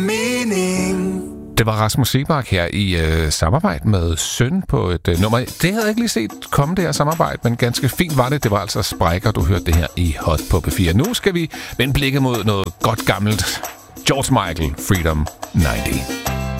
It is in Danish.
mening. Det var Rasmus Seebach her i samarbejde med Søn på et nummer. Det havde jeg ikke lige set komme, det her samarbejde, men ganske fint var det. Det var altså Sprækker, du hørte det her i Hot på P4. Nu skal vi vende blikket mod noget godt gammelt. George Michael, Freedom 90.